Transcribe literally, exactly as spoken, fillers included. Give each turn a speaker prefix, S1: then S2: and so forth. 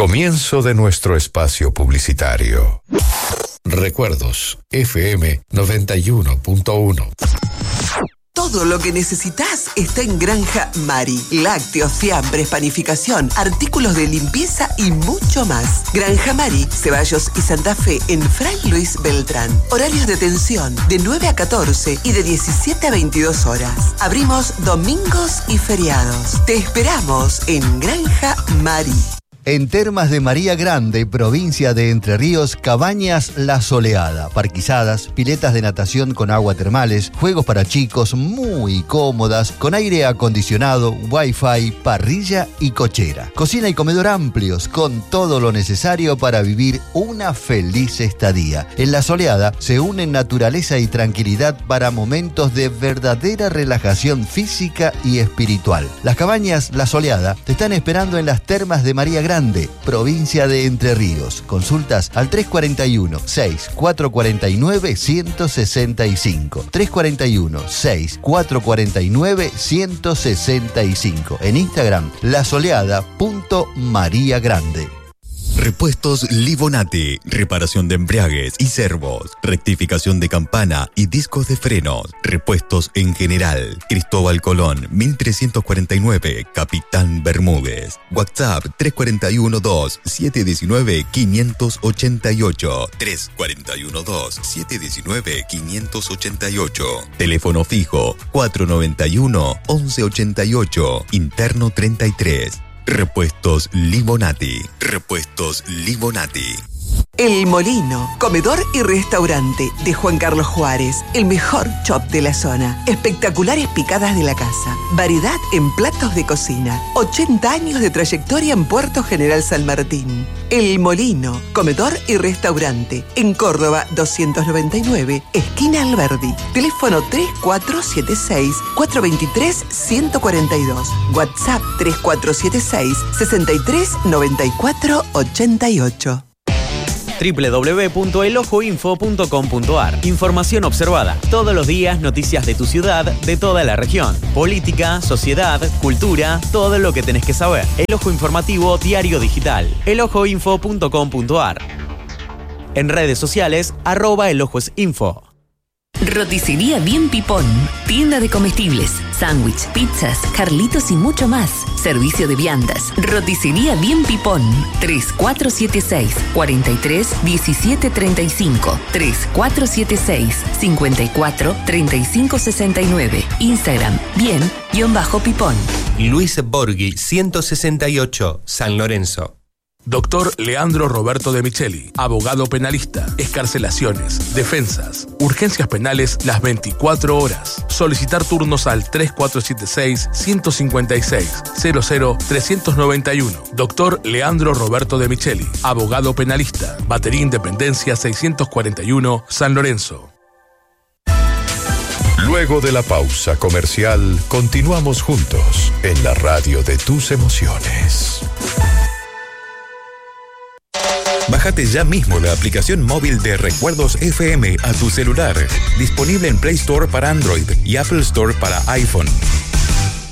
S1: Comienzo de nuestro espacio publicitario. Recuerdos, F M noventa y uno punto uno.
S2: Todo lo que necesitas está en Granja Mari. Lácteos, fiambres, panificación, artículos de limpieza y mucho más. Granja Mari, Ceballos y Santa Fe en Fray Luis Beltrán. Horarios de atención de nueve a catorce y de diecisiete a veintidós horas. Abrimos domingos y feriados. Te esperamos en Granja Mari.
S3: En Termas de María Grande, provincia de Entre Ríos, Cabañas La Soleada. Parquizadas, piletas de natación con agua termales, juegos para chicos muy cómodas, con aire acondicionado, wifi, parrilla y cochera. Cocina y comedor amplios, con todo lo necesario para vivir una feliz estadía. En La Soleada se unen naturaleza y tranquilidad para momentos de verdadera relajación física y espiritual. Las Cabañas La Soleada te están esperando en las Termas de María Grande, Grande, provincia de Entre Ríos. Consultas al tres cuatro uno, seis cuatro cuatro nueve, uno cero seis cinco. tres cuatro uno, seis cuatro cuatro nueve, uno cero seis cinco. En Instagram, lasoleada.mariagrande.
S4: Repuestos Livonati, reparación de embriagues y servos, rectificación de campana y discos de frenos, repuestos en general. Cristóbal Colón, mil trescientos cuarenta y nueve, Capitán Bermúdez. WhatsApp tres cuatro uno dos, siete uno nueve, cinco ocho ocho. tres cuatro uno dos, siete uno nueve, cinco ocho ocho. Teléfono fijo cuatro nueve uno, once ochenta y ocho, interno treinta y tres. Repuestos Livonati. Repuestos Livonati.
S2: El Molino, comedor y restaurante de Juan Carlos Juárez, el mejor chop de la zona. Espectaculares picadas de la casa, variedad en platos de cocina, ochenta años de trayectoria en Puerto General San Martín. El Molino, comedor y restaurante, en Córdoba doscientos noventa y nueve, esquina Alberdi. Teléfono tres cuatro siete seis, cuatro dos tres, uno cuatro dos. WhatsApp tres cuatro siete seis, seis tres, nueve cuatro ocho ocho.
S5: doble u doble u doble u punto el ojo info punto com punto a r. Información observada. Todos los días noticias de tu ciudad, de toda la región. Política, sociedad, cultura, todo lo que tenés que saber. El Ojo Informativo Diario Digital. el ojo info punto com punto a r. En redes sociales, arroba elojosinfo.
S6: Roticería Bien Pipón, tienda de comestibles, sándwich, pizzas, Carlitos y mucho más. Servicio de viandas. Roticería Bien Pipón, tres cuatro siete seis, cuatro tres, uno siete tres cinco, tres cuatro siete seis, cinco cuatro, tres cinco seis nueve. Instagram, bien-pipón.
S7: Luis Borghi, ciento sesenta y ocho, San Lorenzo.
S8: Doctor Leandro Roberto de Micheli, abogado penalista, excarcelaciones, defensas, urgencias penales las veinticuatro horas. Solicitar turnos al tres cuatro siete seis, uno cinco seis, cero cero tres nueve uno. Doctor Leandro Roberto de Micheli, abogado penalista, Batería Independencia seiscientos cuarenta y uno, San Lorenzo.
S1: Luego de la pausa comercial, continuamos juntos en la radio de tus emociones.
S9: Bájate ya mismo la aplicación móvil de Recuerdos F M a tu celular. Disponible en Play Store para Android y Apple Store para iPhone.